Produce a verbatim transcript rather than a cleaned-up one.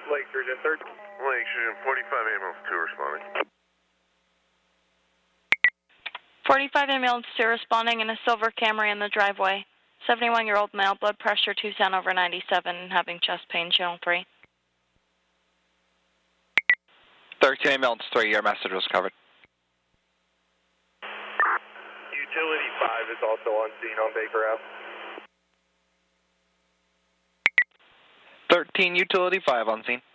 Lake Surgeon thirteen. Lake Surgeon forty-five ambulance two responding. forty-five ambulance two responding in a silver Camry in the driveway. seventy-one-year-old male, blood pressure two ten over ninety-seven, having chest pain, channel three. thirteen ambulance three, your message was covered. Utility five is also on scene on Baker Ave. thirteen, utility five on scene.